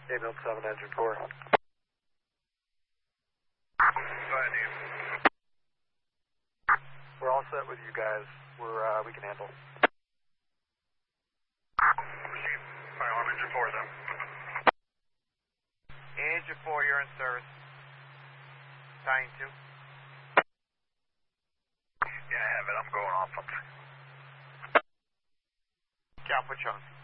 Build 7, engine 4. Go ahead, Ian. We're all set with you guys. We can handle. Received. Fire alarm engine 4 then. Engine 4, you're in service. Tying 2. Yeah, I have it. I'm going off. Cal, put you on.